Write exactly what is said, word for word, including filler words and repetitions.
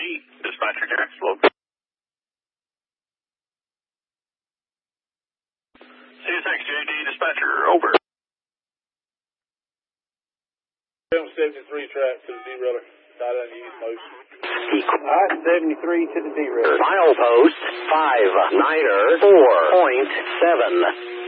Dispatcher Jacksonville. C S X J D Dispatcher, over. seven seventy-three track to the derailer. Died on the east post. I seventy-three to the derailer. Milepost five niner four point seven.